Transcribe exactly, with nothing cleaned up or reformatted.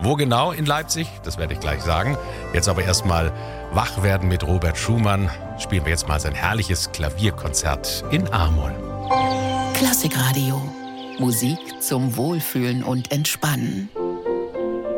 Wo genau in Leipzig, das werde ich gleich sagen. Jetzt aber erstmal wach werden mit Robert Schumann. Spielen wir jetzt mal sein herrliches Klavierkonzert in A-Moll. Klassikradio. Musik zum Wohlfühlen und Entspannen.